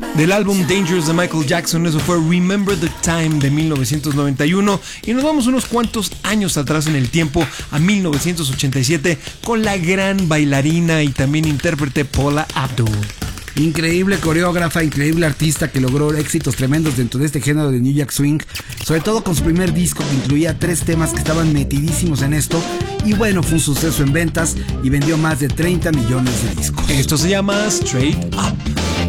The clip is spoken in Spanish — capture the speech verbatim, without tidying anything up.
Del álbum Dangerous de Michael Jackson, eso fue Remember the Time de mil novecientos noventa y uno. Y nos vamos unos cuantos años atrás en el tiempo, a mil novecientos ochenta y siete, con la gran bailarina y también intérprete Paula Abdul. Increíble coreógrafa, increíble artista que logró éxitos tremendos dentro de este género de New Jack Swing, sobre todo con su primer disco que incluía tres temas que estaban metidísimos en esto, y bueno, fue un suceso en ventas y vendió más de treinta millones de discos. Esto se llama Straight Up.